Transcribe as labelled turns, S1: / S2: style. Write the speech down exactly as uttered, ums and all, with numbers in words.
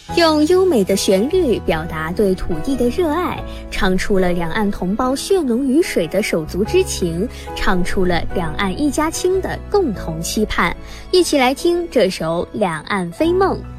S1: 用优美的旋律表达对土地的热爱，唱出了两岸同胞血浓于水的手足之情，唱出了两岸一家亲的共同期盼。一起来听这首《两岸飞梦》。